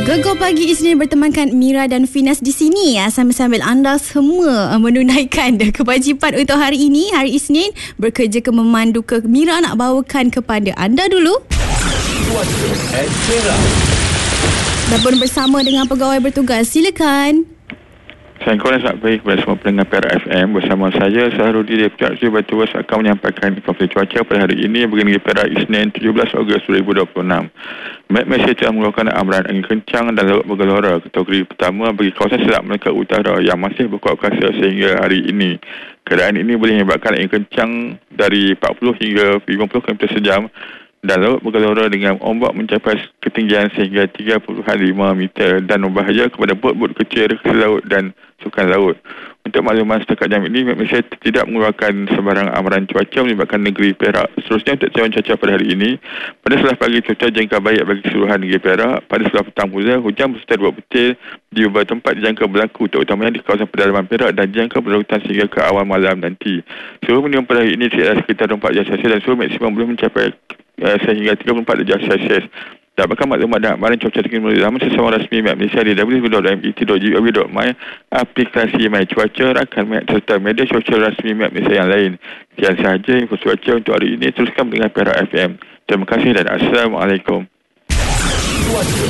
Gegar Pagi Isnin bertemankan Mira dan Finas di sini ya, sambil-sambil anda semua menunaikan kewajipan untuk hari ini, hari Isnin, bekerja ke memandu ke. Mira nak bawakan kepada anda dulu. Dan pun bersama dengan pegawai bertugas, silakan. Assalamualaikum, selamat pagi kepada semua pendengar Perak FM. Bersama saya, Saharudi Deputi Aktif Batuas akan menyampaikan informasi cuaca pada hari ini bagi negeri Perak Isnin 17 Ogos 2026. Malaysia telah mengeluarkan amaran angin kencang dan laut bergelora kategori pertama bagi kawasan Selat Melaka Utara yang masih berkuat kuasa sehingga hari ini. Keadaan ini boleh menyebabkan angin kencang dari 40 hingga 50 km sejam dan laut bergelora dengan ombak mencapai ketinggian sehingga 3.5 meter dan membahaya kepada bot-bot kecil, reksa laut dan sukan laut. Untuk makluman setakat jam ini, Malaysia tidak mengeluarkan sebarang amaran cuaca menyebabkan negeri Perak. Seterusnya untuk cawan cuaca pada hari ini, pada sebelah pagi cuaca jangka baik bagi keseluruhan negeri Perak. Pada sebelah petang pula, hujan berserta dua petir di beberapa tempat dijangka berlaku, terutamanya di kawasan pedalaman Perak dan jangka berlarutan sehingga ke awal malam nanti. Suhu minimum pada hari ini tidak sekitar 24 darjah Celsius dan suhu maksimum boleh mencapai sehingga 34 darjah Celsius. Dapatkan maklumat dan amaran cuaca terkini melalui laman sesama rasmi Malaysia di www.met.gov.my, aplikasi My Cuaca, rakan Met serta media sosial rasmi Malaysia yang lain. Sekian sahaja info cuaca untuk hari ini. Teruskan mendengar Perak FM. Terima kasih dan Assalamualaikum.